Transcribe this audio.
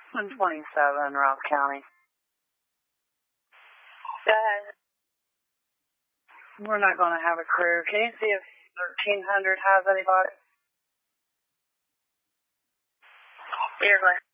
127, Rouse County. Go ahead. We're not going to have a crew. Can you see if 1300 has anybody? You're going.